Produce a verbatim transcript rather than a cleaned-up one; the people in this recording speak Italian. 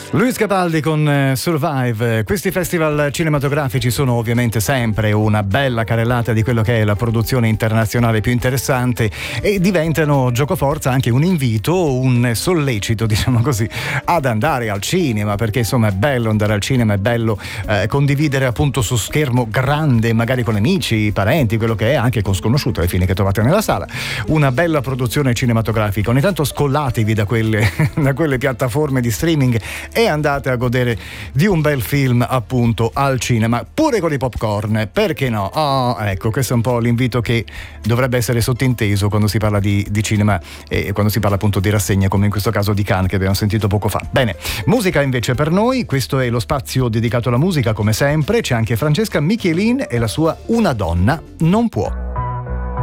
Luis Capaldi con eh, Survive. Questi festival cinematografici sono ovviamente sempre una bella carrellata di quello che è la produzione internazionale più interessante e diventano giocoforza anche un invito, un sollecito, diciamo così, ad andare al cinema, perché insomma è bello andare al cinema, è bello eh, condividere appunto su schermo grande, magari con amici, parenti, quello che è, anche con sconosciuti alle fine che trovate nella sala, una bella produzione cinematografica. Ogni tanto scollatevi da quelle, da quelle piattaforme di streaming e andate a godere di un bel film appunto al cinema, pure con i popcorn, perché no? Oh, ecco, questo è un po' l'invito che dovrebbe essere sottinteso quando si parla di, di cinema e quando si parla appunto di rassegne, come in questo caso di Cannes che abbiamo sentito poco fa. Bene, musica invece per noi, questo è lo spazio dedicato alla musica come sempre, c'è anche Francesca Michelin e la sua Una donna non può.